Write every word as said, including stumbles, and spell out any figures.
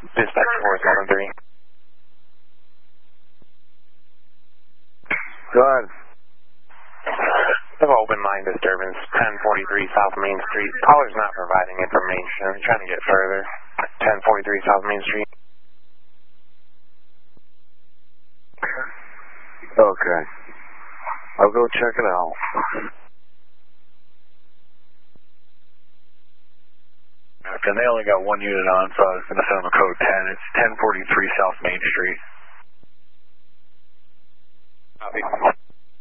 Dispatch four seven three. Go ahead. I have open line disturbance, ten forty-three South Main Street. Caller's not providing information. I'm trying to get further. ten forty-three South Main Street. Okay. I'll go check it out. And they only got one unit on, so I was going to send them a code ten. It's ten forty-three South Main Street. Copy.